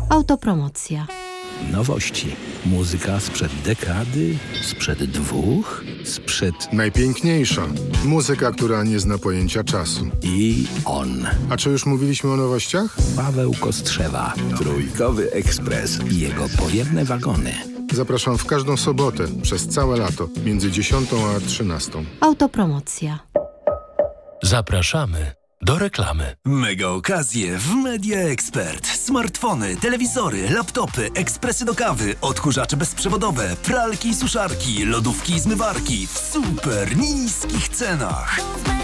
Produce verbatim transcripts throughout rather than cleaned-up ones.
Autopromocja. Nowości. Muzyka sprzed dekady, sprzed dwóch, sprzed... Najpiękniejsza. Muzyka, która nie zna pojęcia czasu. I on. A czy już mówiliśmy o nowościach? Paweł Kostrzewa. Trójkowy Ekspres i jego pojemne wagony. Zapraszam w każdą sobotę, przez całe lato, między dziesiątą a trzynastą. Autopromocja. Zapraszamy do reklamy. Mega okazje w Media Expert. Smartfony, telewizory, laptopy, ekspresy do kawy, odkurzacze bezprzewodowe, pralki i suszarki, lodówki i zmywarki w super niskich cenach.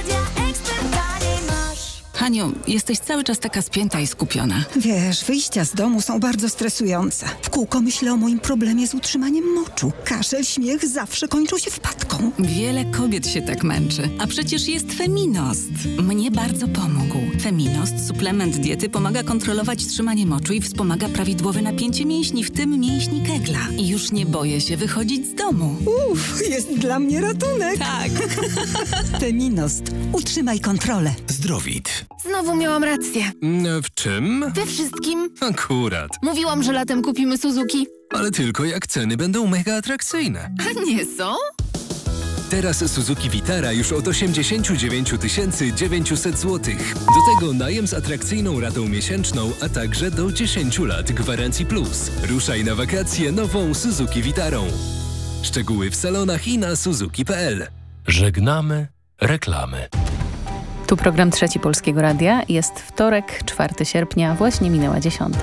Haniu, jesteś cały czas taka spięta i skupiona. Wiesz, wyjścia z domu są bardzo stresujące. W kółko myślę o moim problemie z utrzymaniem moczu. Kaszel, śmiech zawsze kończą się wpadką. Wiele kobiet się tak męczy. A przecież jest Feminost. Mnie bardzo pomógł. Feminost, suplement diety, pomaga kontrolować trzymanie moczu i wspomaga prawidłowe napięcie mięśni, w tym mięśni kegla. I już nie boję się wychodzić z domu. Uff, jest dla mnie ratunek. Tak. Feminost. Utrzymaj kontrolę. Zdrowit. Znowu miałam rację. W czym? We wszystkim. Akurat. Mówiłam, że latem kupimy Suzuki. Ale tylko jak ceny będą mega atrakcyjne. A nie są? Teraz Suzuki Vitara już od osiemdziesiąt dziewięć tysięcy dziewięćset złotych. Do tego najem z atrakcyjną ratą miesięczną, a także do dziesięć lat gwarancji plus. Ruszaj na wakacje nową Suzuki Vitarą. Szczegóły w salonach i na suzuki kropka p l. Żegnamy reklamy. Tu program Trzeci Polskiego Radia. Jest wtorek, czwartego sierpnia, właśnie minęła dziesiąta.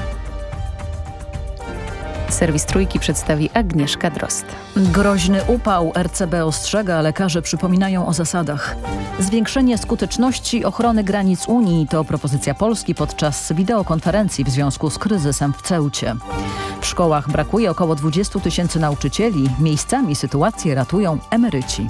Serwis Trójki przedstawi Agnieszka Drozd. Groźny upał. R C B ostrzega, lekarze przypominają o zasadach. Zwiększenie skuteczności ochrony granic Unii to propozycja Polski podczas wideokonferencji w związku z kryzysem w Ceucie. W szkołach brakuje około dwudziestu tysięcy nauczycieli. Miejscami sytuację ratują emeryci.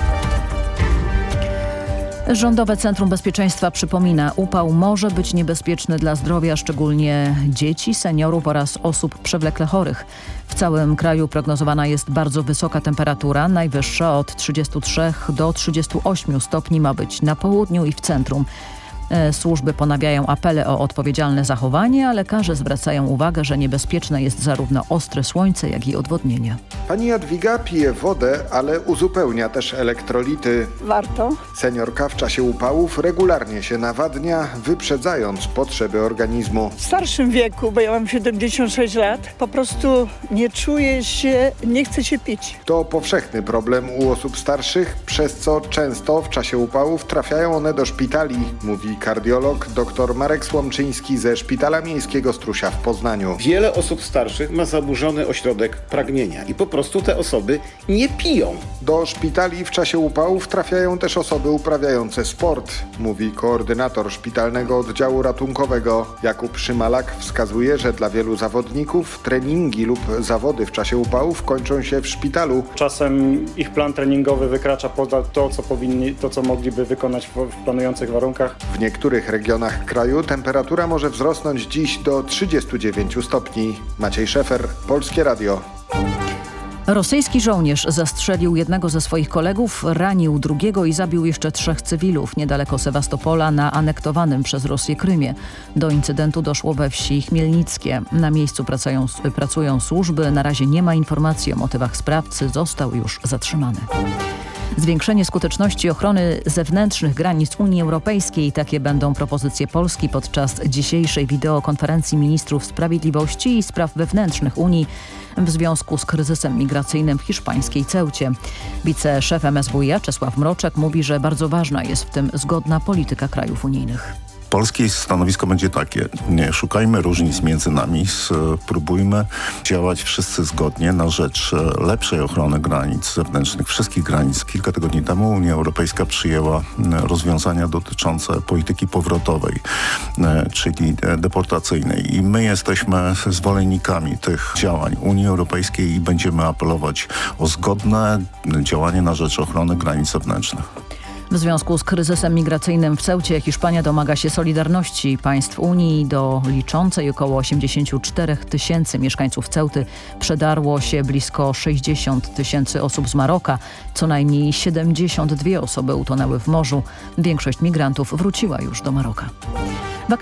Rządowe Centrum Bezpieczeństwa przypomina, upał może być niebezpieczny dla zdrowia, szczególnie dzieci, seniorów oraz osób przewlekle chorych. W całym kraju prognozowana jest bardzo wysoka temperatura, najwyższa od trzydziestu trzech do trzydziestu ośmiu stopni ma być na południu i w centrum. Służby ponawiają apele o odpowiedzialne zachowanie, a lekarze zwracają uwagę, że niebezpieczne jest zarówno ostre słońce, jak i odwodnienie. Pani Jadwiga pije wodę, ale uzupełnia też elektrolity. Warto. Seniorka w czasie upałów regularnie się nawadnia, wyprzedzając potrzeby organizmu. W starszym wieku, bo ja mam siedemdziesiąt sześć lat, po prostu nie czuję się, nie chcę się pić. To powszechny problem u osób starszych, przez co często w czasie upałów trafiają one do szpitali, mówi kardiolog dr Marek Słomczyński ze Szpitala Miejskiego Strusia w Poznaniu. Wiele osób starszych ma zaburzony ośrodek pragnienia i po prostu te osoby nie piją. Do szpitali w czasie upałów trafiają też osoby uprawiające sport, mówi koordynator szpitalnego oddziału ratunkowego. Jakub Szymalak wskazuje, że dla wielu zawodników treningi lub zawody w czasie upałów kończą się w szpitalu. Czasem ich plan treningowy wykracza poza to, co powinni, to, co mogliby wykonać w, w planujących warunkach. W niektórych regionach kraju temperatura może wzrosnąć dziś do trzydziestu dziewięciu stopni. Maciej Szefer, Polskie Radio. Rosyjski żołnierz zastrzelił jednego ze swoich kolegów, ranił drugiego i zabił jeszcze trzech cywilów niedaleko Sewastopola na anektowanym przez Rosję Krymie. Do incydentu doszło we wsi Chmielnickie. Na miejscu pracują, pracują służby. Na razie nie ma informacji o motywach sprawcy. Został już zatrzymany. Zwiększenie skuteczności ochrony zewnętrznych granic Unii Europejskiej. Takie będą propozycje Polski podczas dzisiejszej wideokonferencji ministrów sprawiedliwości i spraw wewnętrznych Unii w związku z kryzysem migracyjnym w hiszpańskiej Ceucie. Wiceszef M S W iA Czesław Mroczek mówi, że bardzo ważna jest w tym zgodna polityka krajów unijnych. Polskie stanowisko będzie takie: nie szukajmy różnic między nami, spróbujmy działać wszyscy zgodnie na rzecz lepszej ochrony granic zewnętrznych, wszystkich granic. Kilka tygodni temu Unia Europejska przyjęła rozwiązania dotyczące polityki powrotowej, czyli deportacyjnej, i my jesteśmy zwolennikami tych działań Unii Europejskiej i będziemy apelować o zgodne działanie na rzecz ochrony granic zewnętrznych. W związku z kryzysem migracyjnym w Ceucie Hiszpania domaga się solidarności państw Unii. Do liczącej około osiemdziesięciu czterech tysięcy mieszkańców Ceuty przedarło się blisko sześćdziesiąt tysięcy osób z Maroka. Co najmniej siedemdziesiąt dwie osoby utonęły w morzu. Większość migrantów wróciła już do Maroka.